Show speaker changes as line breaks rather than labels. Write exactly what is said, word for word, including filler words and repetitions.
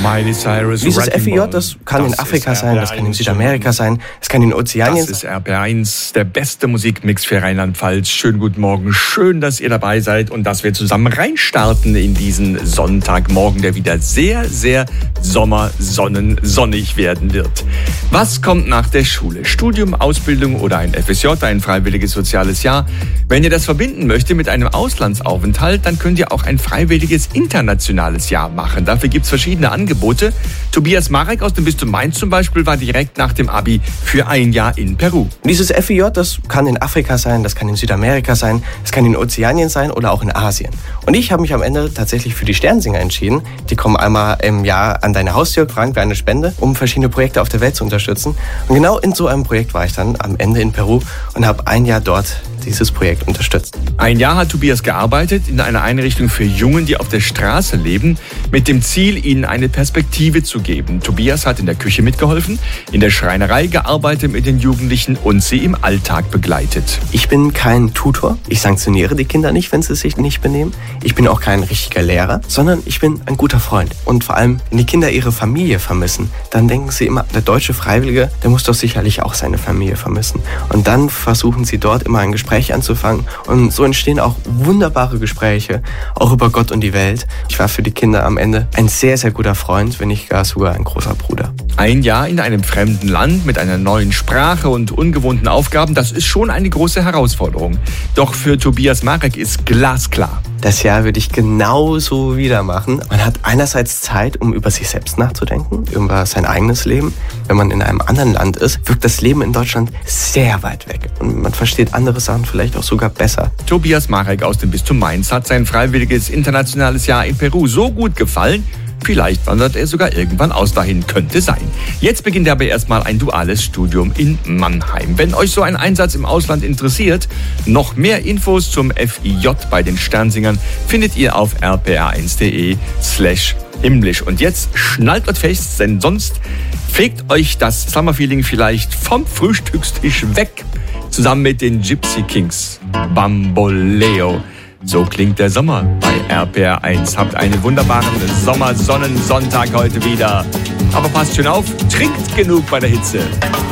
Miley Cyrus,
Dieses F I J, das kann in Afrika sein, das kann in Südamerika sein, es kann in Ozeanien sein.
Das ist R P R eins, der beste Musikmix für Rheinland-Pfalz. Schönen guten Morgen, schön, dass ihr dabei seid und dass wir zusammen reinstarten in diesen Sonntagmorgen, der wieder sehr, sehr sommersonnensonnig werden wird. Was kommt nach der Schule? Studium, Ausbildung oder ein F S J, ein freiwilliges soziales Jahr? Wenn ihr das verbinden möchtet mit einem Auslandsaufenthalt, dann könnt ihr auch ein freiwilliges internationales Jahr machen. Dafür gibt es verschiedene Angebote. Tobias Marek aus dem Bistum Mainz zum Beispiel war direkt nach dem Abi für ein Jahr in Peru.
Dieses F I J, das kann in Afrika sein, das kann in Südamerika sein, es kann in Ozeanien sein oder auch in Asien. Und ich habe mich am Ende tatsächlich für die Sternsinger entschieden. Die kommen einmal im Jahr an deine Haustür, fragen für eine Spende, um verschiedene Projekte auf der Welt zu unterstützen. Und genau in so einem Projekt war ich dann am Ende in Peru und habe ein Jahr dort dieses Projekt unterstützt.
Ein Jahr hat Tobias gearbeitet in einer Einrichtung für Jungen, die auf der Straße leben, mit dem Ziel, ihnen eine Perspektive zu geben. Tobias hat in der Küche mitgeholfen, in der Schreinerei gearbeitet mit den Jugendlichen und sie im Alltag begleitet.
Ich bin kein Tutor. Ich sanktioniere die Kinder nicht, wenn sie sich nicht benehmen. Ich bin auch kein richtiger Lehrer, sondern ich bin ein guter Freund. Und vor allem, wenn die Kinder ihre Familie vermissen, dann denken sie immer, der deutsche Freiwillige, der muss doch sicherlich auch seine Familie vermissen. Und dann versuchen sie dort immer ein Gespräch anzufangen. Und so entstehen auch wunderbare Gespräche, auch über Gott und die Welt. Ich war für die Kinder am Ende ein sehr, sehr guter Freund, wenn nicht gar sogar ein großer Bruder.
Ein Jahr in einem fremden Land mit einer neuen Sprache und ungewohnten Aufgaben, das ist schon eine große Herausforderung. Doch für Tobias Marek ist glasklar.
Das Jahr würde ich genauso wieder machen. Man hat einerseits Zeit, um über sich selbst nachzudenken, über sein eigenes Leben. Wenn man in einem anderen Land ist, wirkt das Leben in Deutschland sehr weit weg. Und man versteht andere Sachen vielleicht auch sogar besser.
Tobias Marek aus dem Bistum Mainz hat sein freiwilliges internationales Jahr in Peru so gut gefallen, vielleicht wandert er sogar irgendwann aus dahin, könnte sein. Jetzt beginnt aber erstmal ein duales Studium in Mannheim. Wenn euch so ein Einsatz im Ausland interessiert, noch mehr Infos zum F I J bei den Sternsingern findet ihr auf r p r eins punkt d e slash himmlisch. Und jetzt schnallt euch fest, denn sonst fegt euch das Summerfeeling vielleicht vom Frühstückstisch weg. Zusammen mit den Gypsy Kings. Bamboleo. So klingt der Sommer bei R P R eins. Habt einen wunderbaren Sommersonnensonntag heute wieder. Aber passt schön auf, trinkt genug bei der Hitze.